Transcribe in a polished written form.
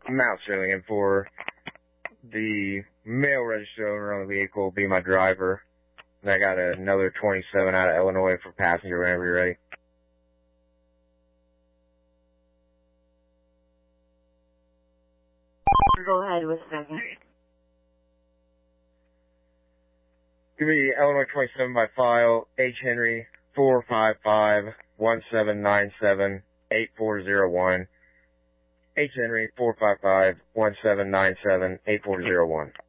I'm out filling in for the male registered owner on the vehicle will be my driver. And I got another 27 out of Illinois for passenger whenever you're ready. Go ahead with second. Give me Illinois 27 by file, H. Henry 455-1797-8401. H. Henry 455-1797-8401.